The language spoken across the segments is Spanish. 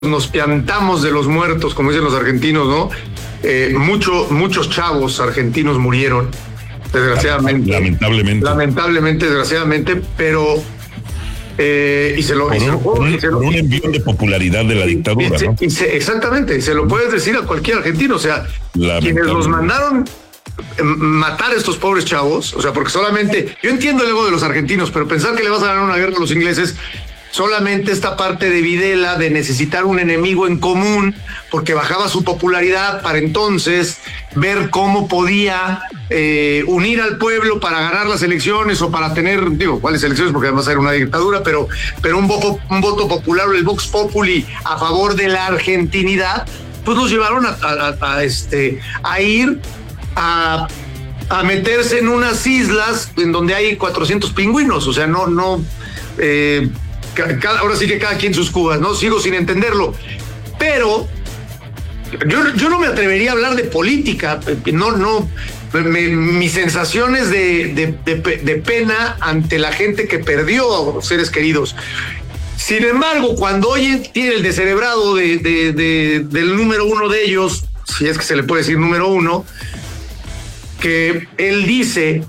nos piantamos de los muertos, como dicen los argentinos, ¿no? Muchos chavos argentinos murieron, desgraciadamente. Lamentablemente, desgraciadamente, pero... por un envío de popularidad de la dictadura, ¿no? Exactamente, y se lo puedes decir a cualquier argentino, o sea, quienes los mandaron matar a estos pobres chavos, o sea, porque solamente, yo entiendo el ego de los argentinos, pero pensar que le vas a ganar una guerra a los ingleses, solamente esta parte de Videla de necesitar un enemigo en común, porque bajaba su popularidad para entonces ver cómo podía unir al pueblo para ganar las elecciones o para tener, ¿cuáles elecciones? Porque además era una dictadura, pero un voto popular, el Vox Populi a favor de la argentinidad, pues los llevaron a ir a meterse en unas islas en donde hay 400 pingüinos, o sea, ahora sí que cada quien sus cubas, ¿no? Sigo sin entenderlo, pero yo no me atrevería a hablar de política, mis sensaciones de pena ante la gente que perdió a seres queridos. Sin embargo, cuando oye tiene el descerebrado del número uno de ellos, si es que se le puede decir número uno, que él dice,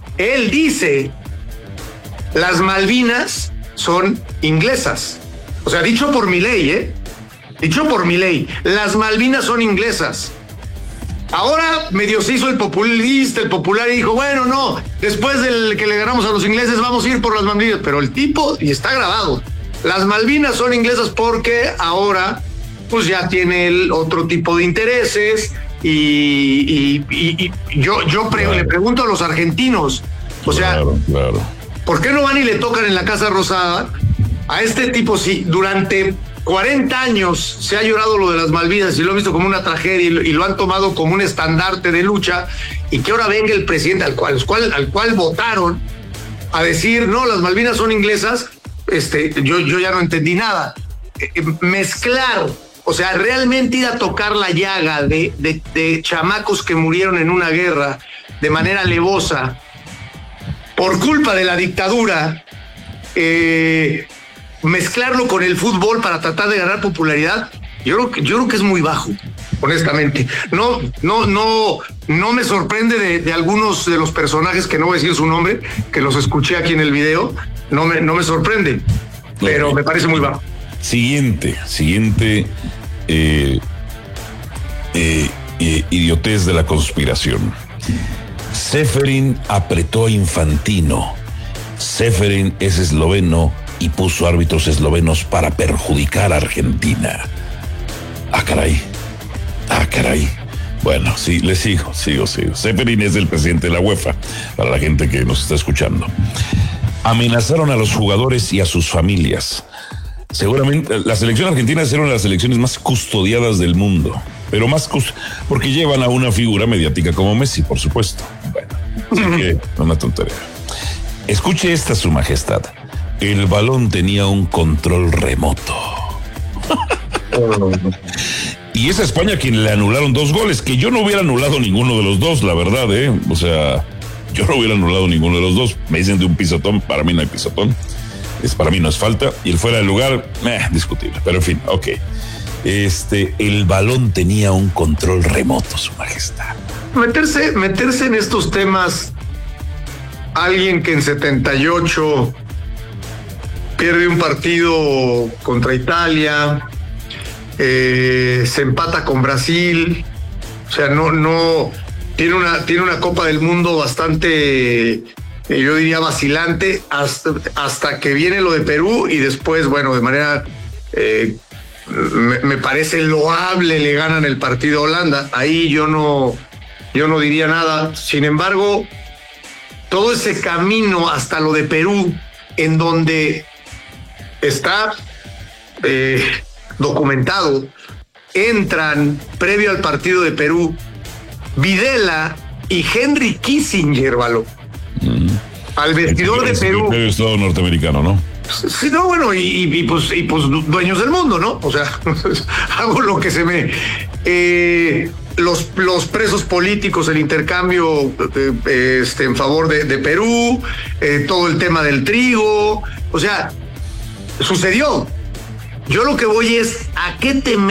las Malvinas son inglesas. O sea, dicho por Milei, las Malvinas son inglesas. Ahora medio se hizo el populista, el popular, y dijo, bueno, no, después del que le ganamos a los ingleses vamos a ir por las Malvinas. Pero el tipo, y está grabado, las Malvinas son inglesas porque ahora pues ya tiene el otro tipo de intereses y yo le pregunto a los argentinos, o sea, claro. ¿Por qué no van y le tocan en la Casa Rosada a este tipo? Si durante 40 años se ha llorado lo de las Malvinas y lo han visto como una tragedia y lo han tomado como un estandarte de lucha, y que ahora venga el presidente al cual votaron a decir, no, las Malvinas son inglesas, yo ya no entendí nada. Mezclar, o sea, realmente ir a tocar la llaga de chamacos que murieron en una guerra de manera alevosa, por culpa de la dictadura, mezclarlo con el fútbol para tratar de ganar popularidad, yo creo que es muy bajo, honestamente. No me sorprende de algunos de los personajes, que no voy a decir su nombre, que los escuché aquí en el video, no me sorprende, pero me parece muy bajo. Siguiente idiotez de la conspiración. Ceferin apretó a Infantino. Ceferin es esloveno y puso árbitros eslovenos para perjudicar a Argentina. Ah, caray. Bueno, sí, le sigo. Ceferin es el presidente de la UEFA, para la gente que nos está escuchando. Amenazaron a los jugadores y a sus familias. Seguramente la selección argentina es una de las selecciones más custodiadas del mundo, pero porque llevan a una figura mediática como Messi, por supuesto. Bueno, así que una tontería. Escuche esta, Su Majestad. El balón tenía un control remoto. Y es a España quien le anularon 2 goles, que yo no hubiera anulado ninguno de los dos, la verdad, O sea, yo no hubiera anulado ninguno de los dos. Me dicen de un pisotón, para mí no hay pisotón. Para mí no es falta, y el fuera de lugar, discutible, pero en fin, ok. El balón tenía un control remoto, Su Majestad. Meterse en estos temas, alguien que en 78 pierde un partido contra Italia, se empata con Brasil, o sea, no tiene una Copa del Mundo bastante, yo diría, vacilante, hasta que viene lo de Perú, y después, bueno, de manera me parece loable, le ganan el partido a Holanda. Ahí yo no diría nada. Sin embargo, todo ese camino hasta lo de Perú, en donde está documentado, entran previo al partido de Perú Videla y Henry Kissinger, al vestidor de Perú. El Estado norteamericano, ¿no? Sí, no, bueno, y pues dueños del mundo, ¿no? O sea, hago lo que se me... Los presos políticos, el intercambio en favor de Perú, todo el tema del trigo, o sea, sucedió. Yo lo que voy es, ¿a qué te